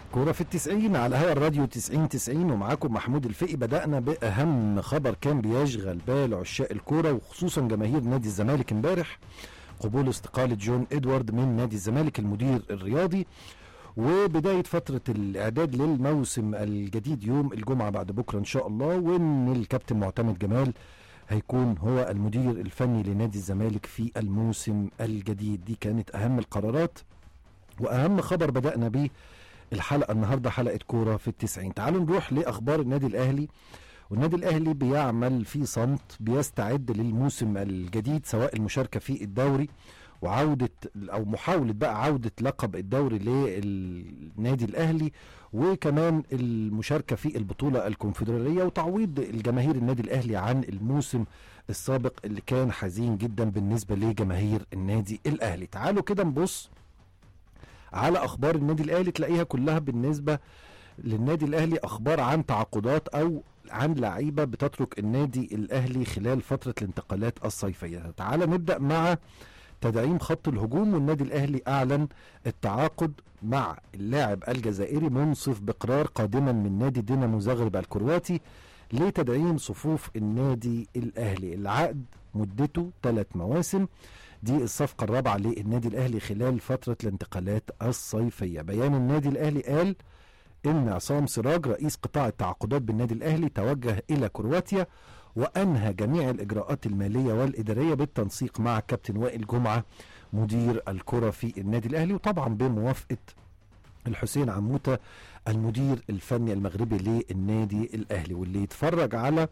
كورة في التسعين على هوا الراديو 90 ومعاكم محمود الفقي. بدأنا بأهم خبر كان بيشغل بال عشاق الكورة وخصوصا جماهير نادي الزمالك امبارح، قبول استقالة جون إدوارد من نادي الزمالك المدير الرياضي، وبداية فترة الإعداد للموسم الجديد يوم الجمعة بعد بكرة إن شاء الله، وإن الكابتن معتمد جمال هيكون هو المدير الفني لنادي الزمالك في الموسم الجديد. دي كانت أهم القرارات وأهم خبر بدأنا بيه الحلقة النهاردة، حلقة كورة في التسعين. تعالوا نروح لأخبار النادي الأهلي. والنادي الأهلي بيعمل في صمت، بيستعد للموسم الجديد، سواء المشاركة في الدوري وعودة أو محاولة بقى عودة لقب الدوري للنادي الأهلي، وكمان المشاركة في البطولة الكونفدرالية وتعويض الجماهير النادي الأهلي عن الموسم السابق اللي كان حزين جدا بالنسبة لجماهير النادي الأهلي. تعالوا كده نبص على اخبار النادي الاهلي، تلاقيها كلها بالنسبه للنادي الاهلي اخبار عن تعاقدات او عن لعيبه بتترك النادي الاهلي خلال فتره الانتقالات الصيفيه. تعال نبدا مع تدعيم خط الهجوم، والنادي الاهلي اعلن التعاقد مع اللاعب الجزائري منصف بقرار قادما من نادي دينامو زغرب الكرواتي لتدعيم صفوف النادي الاهلي. العقد مدته 3 مواسم، دي الصفقة الرابعة للنادي الأهلي خلال فترة الانتقالات الصيفية. بيان النادي الأهلي قال إن عصام سراج رئيس قطاع التعاقدات بالنادي الأهلي توجه إلى كرواتيا وأنهى جميع الإجراءات المالية والإدارية بالتنسيق مع كابتن وائل جمعة مدير الكرة في النادي الأهلي، وطبعا بموافقة الحسين عموتة المدير الفني المغربي للنادي الأهلي. واللي يتفرج على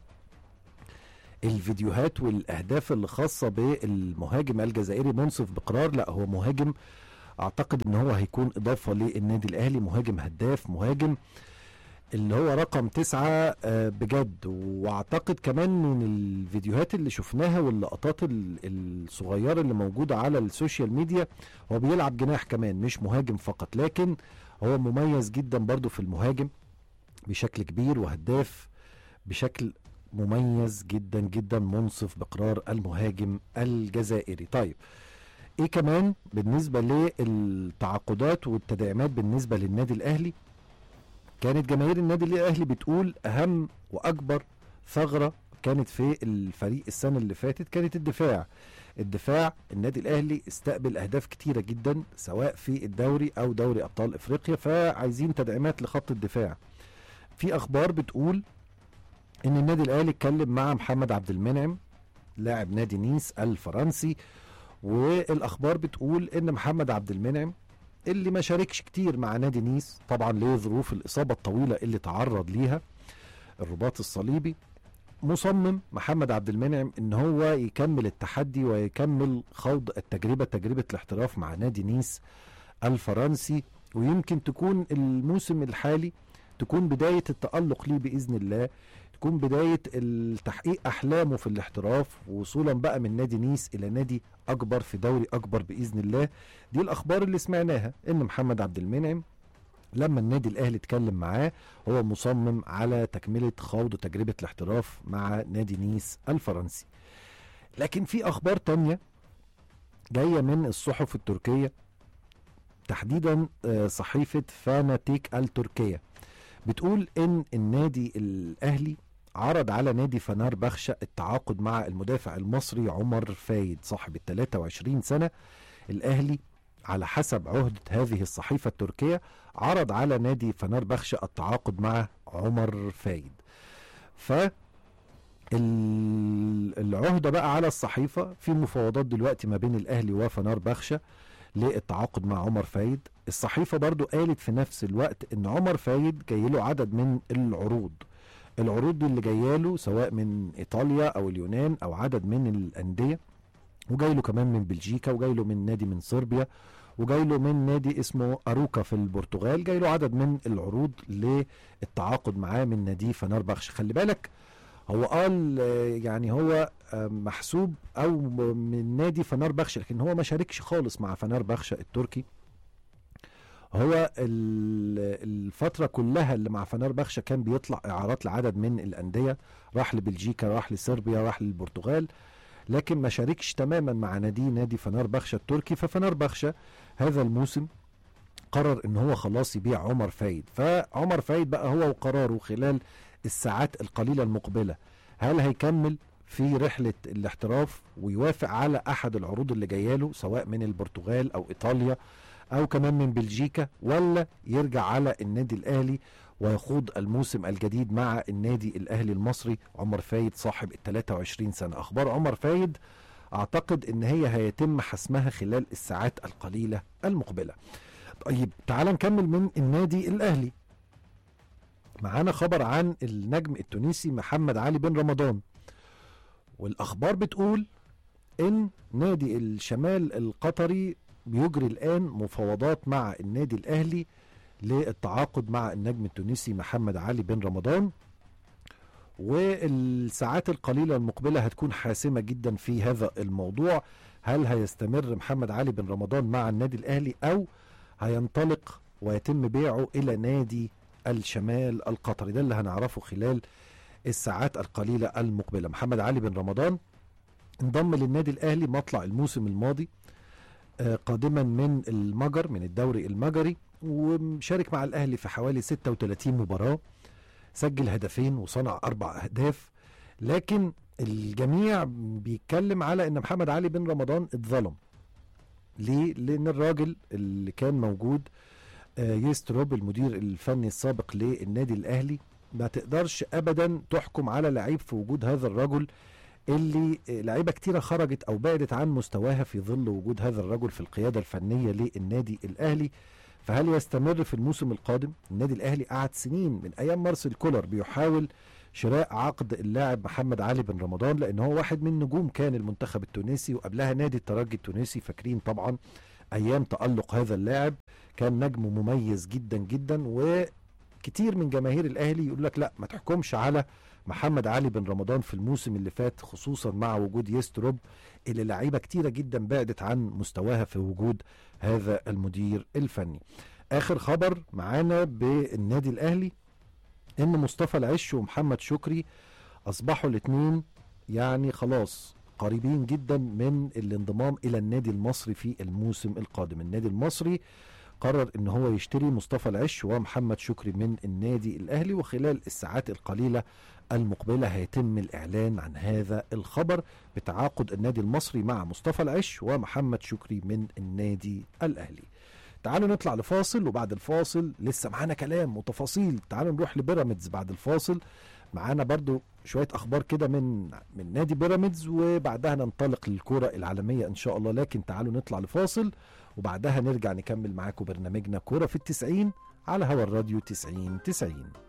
الفيديوهات والاهداف اللي خاصه بالمهاجم الجزائري منصف بقرار، لا هو مهاجم اعتقد ان هو هيكون اضافه للنادي الاهلي، مهاجم هداف، مهاجم اللي هو رقم 9 بجد. واعتقد كمان من الفيديوهات اللي شفناها واللقطات الصغيره اللي موجوده على السوشيال ميديا، هو بيلعب جناح كمان مش مهاجم فقط، لكن هو مميز جدا برضو في المهاجم بشكل كبير وهداف بشكل مميز جدا جدا، منصف بقرار المهاجم الجزائري. طيب ايه كمان بالنسبة للتعاقدات والتدعيمات بالنسبة للنادي الاهلي؟ كانت جماهير النادي الاهلي بتقول اهم واكبر ثغرة كانت في الفريق السنة اللي فاتت كانت الدفاع. النادي الاهلي استقبل اهداف كتيرة جدا سواء في الدوري او دوري ابطال افريقيا، فعايزين تدعيمات لخط الدفاع. في اخبار بتقول ان النادي الاهلي اتكلم مع محمد عبد المنعم لاعب نادي نيس الفرنسي، والاخبار بتقول ان محمد عبد المنعم اللي ما شاركش كتير مع نادي نيس طبعا لظروف الاصابه الطويله اللي تعرض ليها الرباط الصليبي، مصمم محمد عبد المنعم ان هو يكمل التحدي ويكمل خوض تجربه الاحتراف مع نادي نيس الفرنسي، ويمكن تكون الموسم الحالي تكون بدايه التألق ليه باذن الله، تكون بداية التحقيق أحلامه في الاحتراف وصولا بقى من نادي نيس إلى نادي أكبر في دوري أكبر بإذن الله. دي الأخبار اللي سمعناها، إن محمد عبد المنعم لما النادي الأهلي اتكلم معاه هو مصمم على تكملة خوض تجربة الاحتراف مع نادي نيس الفرنسي. لكن في أخبار تانية جاية من الصحف التركية، تحديدا صحيفة فاناتيك التركية، بتقول إن النادي الأهلي عرض على نادي فنربخشة التعاقد مع المدافع المصري عمر فايد صاحب ال 23 سنة. الأهلي على حسب عهدة هذه الصحيفة التركية عرض على نادي فنربخشة التعاقد مع عمر فايد. العهدة بقى على الصحيفة في مفاوضات دلوقتي ما بين الأهلي وفنربخشة للتعاقد مع عمر فايد. الصحيفة برضو قالت في نفس الوقت ان عمر فايد جاي له عدد من العروض اللي جايه له سواء من ايطاليا او اليونان او عدد من الانديه، وجاي له كمان من بلجيكا، وجاي له من نادي من صربيا، وجاي له من نادي اسمه اروكا في البرتغال. جاي له عدد من العروض للتعاقد معاه من نادي فنربخش. خلي بالك هو قال يعني هو محسوب او من نادي فنربخش، لكن هو ما شاركش خالص مع فنربخش التركي. هو الفترة كلها اللي مع فنربخشة كان بيطلع إعارات لعدد من الأندية، راح لبلجيكا، راح لصربيا، راح للبرتغال، لكن ما شاركش تماما مع نادي فنربخشة التركي. ففنربخشة هذا الموسم قرر ان هو خلاص يبيع عمر فايد. فعمر فايد بقى هو وقراره خلال الساعات القليلة المقبلة، هل هيكمل في رحلة الاحتراف ويوافق على احد العروض اللي جاياله سواء من البرتغال او ايطاليا او كمان من بلجيكا، ولا يرجع على النادي الاهلي ويخوض الموسم الجديد مع النادي الاهلي المصري. عمر فايد صاحب ال 23 سنة. اخبار عمر فايد اعتقد ان هي هيتم حسمها خلال الساعات القليلة المقبلة. طيب تعال نكمل من النادي الاهلي. معانا خبر عن النجم التونسي محمد علي بن رمضان، والاخبار بتقول ان نادي الشمال القطري بيجري الان مفاوضات مع النادي الاهلي للتعاقد مع النجم التونسي محمد علي بن رمضان، والساعات القليلة المقبلة هتكون حاسمة جدا في هذا الموضوع. هل هيستمر محمد علي بن رمضان مع النادي الاهلي او هينطلق ويتم بيعه الى نادي الشمال القطري؟ ده اللي هنعرفه خلال الساعات القليلة المقبلة. محمد علي بن رمضان انضم للنادي الاهلي مطلع الموسم الماضي قادما من المجر، من الدوري المجري، ومشارك مع الاهلي في حوالي 36 مباراة، سجل هدفين وصنع 4 أهداف. لكن الجميع بيتكلم على ان محمد علي بن رمضان اتظلم. ليه؟ لان الراجل اللي كان موجود يستروب المدير الفني السابق للنادي الاهلي، ما تقدرش ابدا تحكم على لعيب في وجود هذا الرجل اللي لعيبه كتيره خرجت او بعدت عن مستواها في ظل وجود هذا الرجل في القياده الفنيه للنادي الاهلي. فهل يستمر في الموسم القادم؟ النادي الاهلي قعد سنين من ايام مارسيل كولر بيحاول شراء عقد اللاعب محمد علي بن رمضان، لان هو واحد من نجوم كان المنتخب التونسي، وقبلها نادي الترجي التونسي. فاكرين طبعا ايام تألق هذا اللاعب، كان نجم مميز جدا جدا. وكتير من جماهير الاهلي يقول لك لا، ما تحكمش على محمد علي بن رمضان في الموسم اللي فات، خصوصا مع وجود يستروب اللي لعيبه كتيره جدا بعدت عن مستواها في وجود هذا المدير الفني. اخر خبر معانا بالنادي الاهلي ان مصطفى العش ومحمد شكري اصبحوا الاثنين يعني خلاص قريبين جدا من الانضمام الى النادي المصري في الموسم القادم. النادي المصري قرر ان هو يشتري مصطفى العش ومحمد شكري من النادي الاهلي، وخلال الساعات القليلة المقبلة هيتم الاعلان عن هذا الخبر بتعاقد النادي المصري مع مصطفى العش ومحمد شكري من النادي الاهلي. تعالوا نطلع لفاصل، وبعد الفاصل لسه معانا كلام وتفاصيل. تعالوا نروح لبيراميدز بعد الفاصل، معانا برضو شوية اخبار كده من نادي بيراميدز، وبعدها ننطلق للكرة العالمية ان شاء الله. لكن تعالوا نطلع لفاصل وبعدها نرجع نكمل معاكم برنامجنا كرة في 90 على هوا الراديو 90-90.